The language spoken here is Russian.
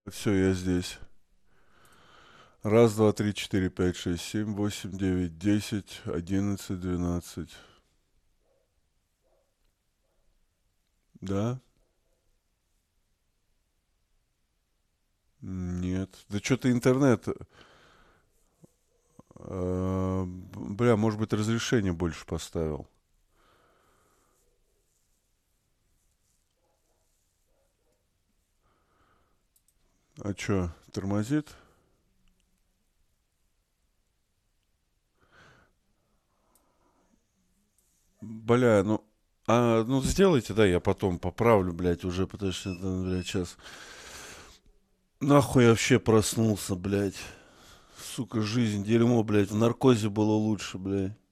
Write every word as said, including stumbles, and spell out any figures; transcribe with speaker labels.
Speaker 1: Все, я здесь. Раз, два, три, четыре, пять, шесть, семь, восемь, девять, десять, одиннадцать, двенадцать. Да? Нет. Да что-то интернет. э, Бля, может быть, разрешение больше поставил. А чё, тормозит? Бля, ну... А, ну сделайте, да, я потом поправлю, блядь, уже, потому что, это, блядь, сейчас... Нахуй я вообще проснулся, блядь. Сука, жизнь, дерьмо, блядь. В наркозе было лучше, блядь.